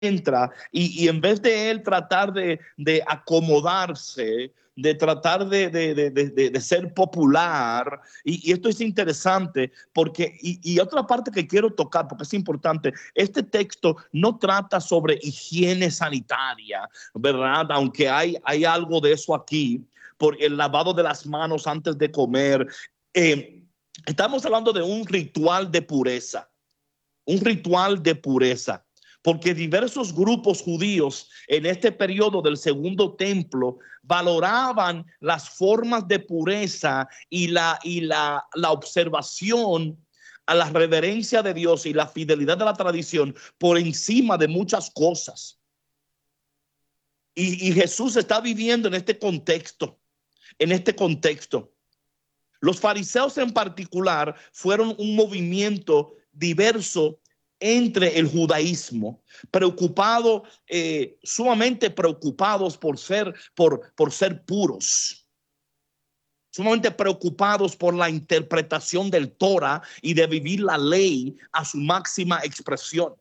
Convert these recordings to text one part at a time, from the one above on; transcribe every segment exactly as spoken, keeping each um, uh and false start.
entra y, y en vez de él tratar de, de acomodarse, de tratar de, de, de, de, de ser popular, y, y esto es interesante porque, y, y otra parte que quiero tocar porque es importante, este texto no trata sobre higiene sanitaria, ¿verdad? Aunque hay, hay algo de eso aquí, por el lavado de las manos antes de comer. Eh, estamos hablando de un ritual de pureza, un ritual de pureza. Porque diversos grupos judíos en este periodo del segundo templo valoraban las formas de pureza y la, y la, la observación a la reverencia de Dios y la fidelidad de la tradición por encima de muchas cosas. Y, y Jesús está viviendo en este contexto, en este contexto. Los fariseos en particular fueron un movimiento diverso entre el judaísmo, preocupado, eh, sumamente preocupados por ser, por, por ser puros, sumamente preocupados por la interpretación del Torah y de vivir la ley a su máxima expresión.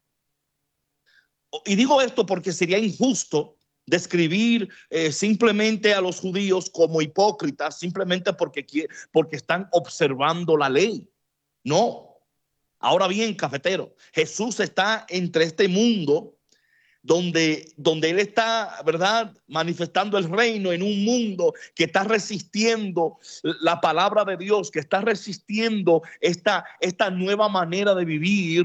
Y digo esto porque sería injusto describir eh, simplemente a los judíos como hipócritas simplemente porque, porque están observando la ley. No. Ahora bien, cafetero, Jesús está entre este mundo donde, donde Él está, ¿verdad?, manifestando el reino en un mundo que está resistiendo la palabra de Dios, que está resistiendo esta, esta nueva manera de vivir.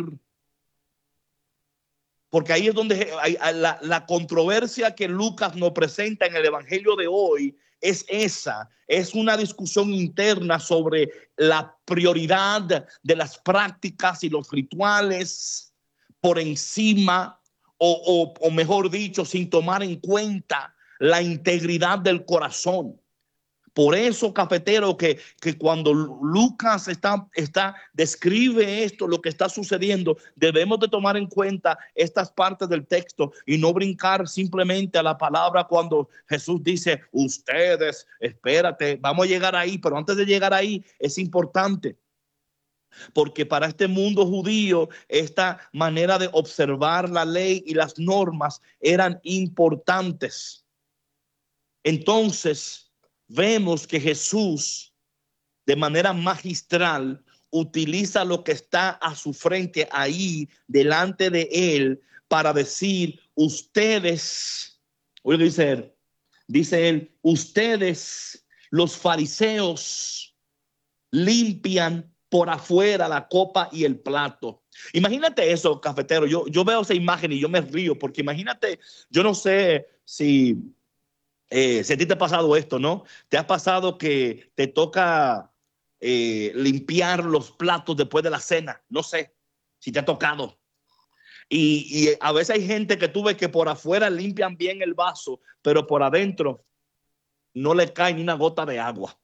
Porque ahí es donde hay, la, la controversia que Lucas nos presenta en el evangelio de hoy es esa, es una discusión interna sobre la prioridad de las prácticas y los rituales por encima o, o, o mejor dicho, sin tomar en cuenta la integridad del corazón. Por eso, cafetero, que, que cuando Lucas está, está, describe esto, lo que está sucediendo, debemos de tomar en cuenta estas partes del texto y no brincar simplemente a la palabra cuando Jesús dice, ustedes, espérate, vamos a llegar ahí, pero antes de llegar ahí es importante. Porque para este mundo judío, esta manera de observar la ley y las normas eran importantes. Entonces, vemos que Jesús de manera magistral utiliza lo que está a su frente ahí delante de él para decir ustedes, oye, dice él, dice él, ustedes los fariseos limpian por afuera la copa y el plato. Imagínate eso, cafetero, yo, yo veo esa imagen y yo me río porque imagínate, yo no sé si Eh, si a ti te ha pasado esto, ¿no? Te ha pasado que te toca eh, limpiar los platos después de la cena. No sé si te ha tocado. Y, y a veces hay gente que tú ves que por afuera limpian bien el vaso, pero por adentro no le cae ni una gota de agua.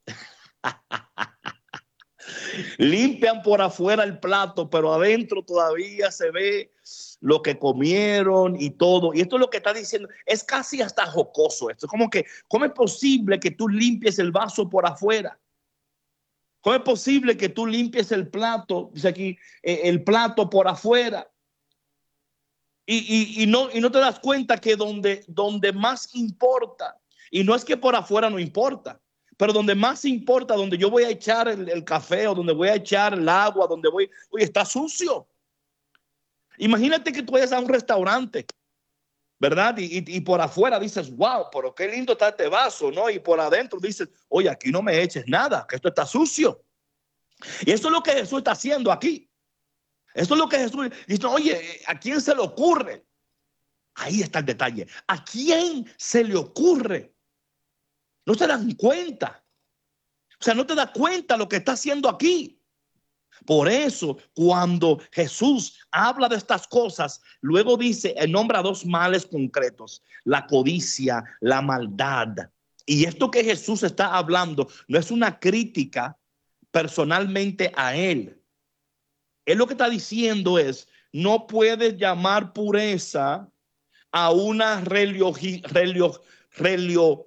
Limpian por afuera el plato, pero adentro todavía se ve lo que comieron y todo. Y esto es lo que está diciendo. Es casi hasta jocoso esto. Es como que, ¿cómo es posible que tú limpies el vaso por afuera? ¿Cómo es posible que tú limpies el plato, dice aquí, eh, el plato por afuera? Y, y, y, no, y no te das cuenta que donde, donde más importa, y no es que por afuera no importa, pero donde más importa, donde yo voy a echar el, el café o donde voy a echar el agua, donde voy, oye, está sucio. Imagínate que tú vayas a un restaurante, ¿verdad? Y, y, y por afuera dices, wow, pero qué lindo está este vaso, ¿no? Y por adentro dices, oye, aquí no me eches nada, que esto está sucio. Y eso es lo que Jesús está haciendo aquí. Eso es lo que Jesús dice, oye, ¿a quién se le ocurre? Ahí está el detalle. ¿A quién se le ocurre? No se dan cuenta. O sea, no te das cuenta lo que está haciendo aquí. Por eso, cuando Jesús habla de estas cosas, luego dice, nombra dos males concretos, la codicia, la maldad. Y esto que Jesús está hablando no es una crítica personalmente a él. Él lo que está diciendo es, no puedes llamar pureza a una religiosidad religio, religio,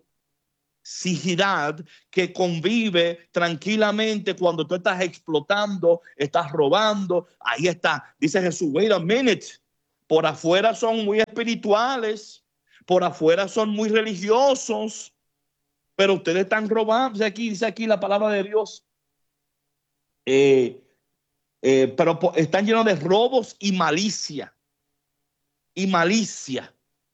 que convive tranquilamente cuando tú estás explotando, estás robando. Ahí está, dice Jesús, wait a minute, por afuera son muy espirituales, por afuera son muy religiosos, pero ustedes están robando. Aquí dice aquí la palabra de Dios, eh, eh, pero están llenos de robos y malicia, y malicia.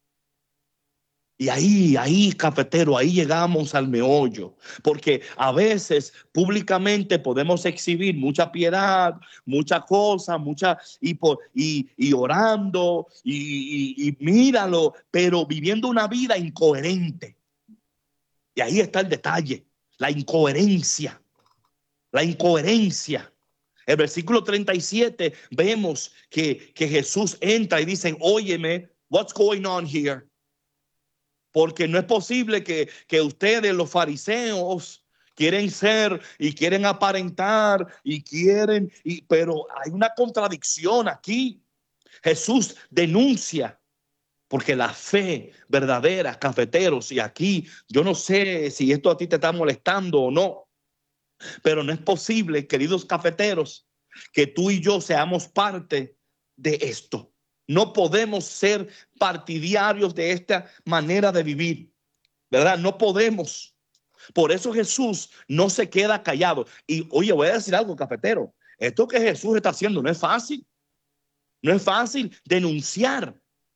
Y ahí, ahí, cafetero, ahí llegamos al meollo, porque a veces públicamente podemos exhibir mucha piedad, mucha cosa, mucha, y, por, y, y orando, y, y, y míralo, pero viviendo una vida incoherente. Y ahí está el detalle, la incoherencia, la incoherencia. El versículo treinta y siete, vemos que, que Jesús entra y dice, óyeme, what's going on here? Porque no es posible que, que ustedes, los fariseos, quieren ser y quieren aparentar y quieren, y, pero hay una contradicción aquí. Jesús denuncia, porque la fe verdadera, cafeteros, y aquí yo no sé si esto a ti te está molestando o no, pero no es posible, queridos cafeteros, que tú y yo seamos parte de esto. No podemos ser partidarios de esta manera de vivir, ¿verdad? No podemos. Por eso Jesús no se queda callado. Y oye, voy a decir algo, cafetero. Esto que Jesús está haciendo no es fácil. No es fácil denunciar.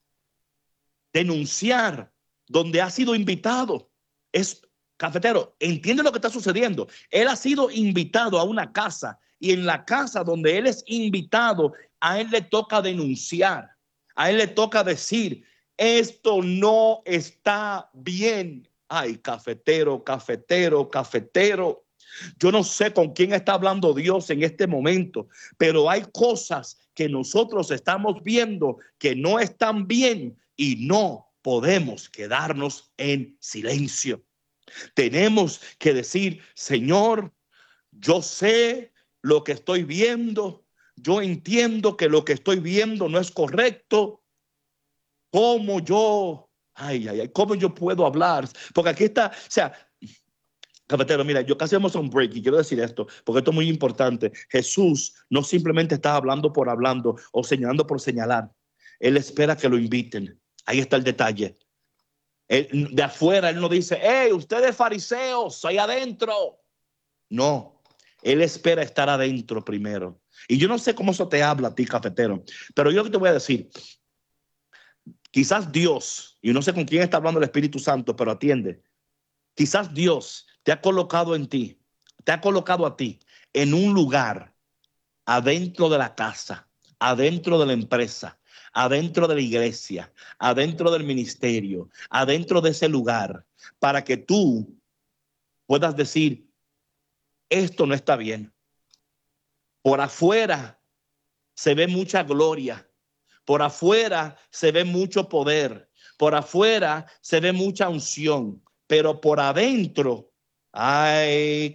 Denunciar donde ha sido invitado. Es, cafetero, entiende lo que está sucediendo. Él ha sido invitado a una casa y en la casa donde él es invitado, a él le toca denunciar. A él le toca decir, esto no está bien. Ay, cafetero, cafetero, cafetero. Yo no sé con quién está hablando Dios en este momento, pero hay cosas que nosotros estamos viendo que no están bien y no podemos quedarnos en silencio. Tenemos que decir, Señor, yo sé lo que estoy viendo. Yo entiendo que lo que estoy viendo no es correcto. ¿Cómo yo, ay, ay, ay, cómo yo puedo hablar? Porque aquí está, o sea, cafetero, mira, yo casi vamos a un break y quiero decir esto, porque esto es muy importante. Jesús no simplemente está hablando por hablando o señalando por señalar. Él espera que lo inviten. Ahí está el detalle. Él, de afuera, él no dice, hey, ustedes fariseos, soy adentro. No, él espera estar adentro primero. Y yo no sé cómo eso te habla a ti, cafetero, pero yo lo que te voy a decir, quizás Dios, y no sé con quién está hablando el Espíritu Santo, pero atiende, quizás Dios te ha colocado en ti, te ha colocado a ti en un lugar adentro de la casa, adentro de la empresa, adentro de la iglesia, adentro del ministerio, adentro de ese lugar, para que tú puedas decir, esto no está bien. Por afuera se ve mucha gloria. Por afuera se ve mucho poder. Por afuera se ve mucha unción. Pero por adentro, ay,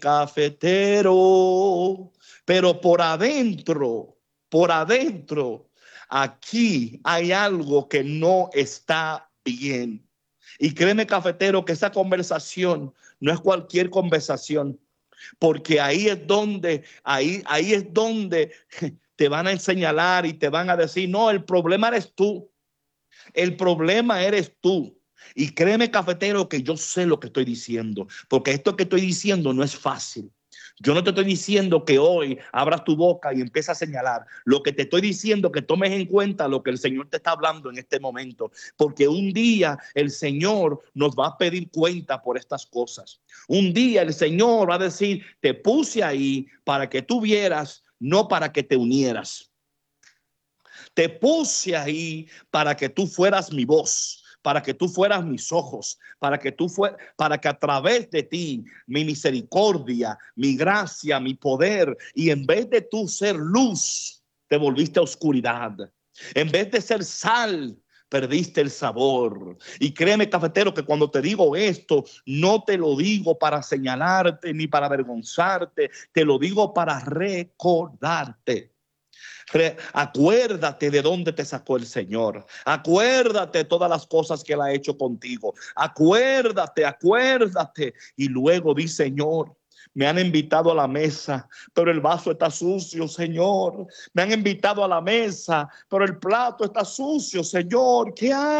cafetero. Pero por adentro, por adentro, aquí hay algo que no está bien. Y créeme, cafetero, que esa conversación no es cualquier conversación. Porque ahí es donde, ahí, ahí es donde te van a señalar y te van a decir, no, el problema eres tú. El problema eres tú. Y créeme, cafetero, que yo sé lo que estoy diciendo, porque esto que estoy diciendo no es fácil. Yo no te estoy diciendo que hoy abras tu boca y empieces a señalar. Lo que te estoy diciendo es que tomes en cuenta lo que el Señor te está hablando en este momento, porque un día el Señor nos va a pedir cuenta por estas cosas. Un día el Señor va a decir, te puse ahí para que tú vieras, no para que te unieras. Te puse ahí para que tú fueras mi voz, para que tú fueras mis ojos, para que tú fueras, para que a través de ti, mi misericordia, mi gracia, mi poder, y en vez de tú ser luz, te volviste a oscuridad. En vez de ser sal, perdiste el sabor. Y créeme, cafetero, que cuando te digo esto, no te lo digo para señalarte ni para avergonzarte, te lo digo para recordarte. Acuérdate de dónde te sacó el Señor. Acuérdate de todas las cosas que Él ha hecho contigo. Acuérdate, acuérdate. Y luego di, Señor, Me han invitado a la mesa, pero el vaso está sucio, Señor. Me han invitado a la mesa, pero el plato está sucio, Señor. ¿Qué hay?